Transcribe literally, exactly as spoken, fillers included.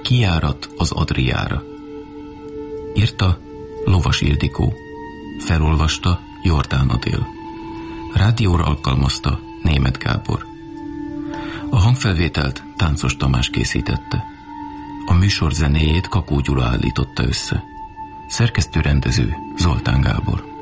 Kijárat az Adriára. Írta Lovas Ildikó. Felolvasta Jordán Adél. Rádióra alkalmazta Németh Gábor. A hangfelvételt Táncos Tamás készítette. A műsor zenéjét Kakó Gyula állította össze. Szerkesztő rendező Zoltán Gábor.